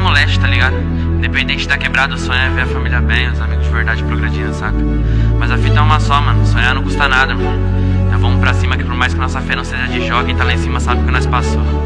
moleste, tá ligado? Independente da quebrada, o sonho é ver a família bem, os amigos de verdade progredindo, saca? Mas a fita é uma só, mano. Sonhar não custa nada, mano. Então vamos pra cima que por mais que nossa fé não seja de jogo, quem tá lá em cima sabe o que nós passou.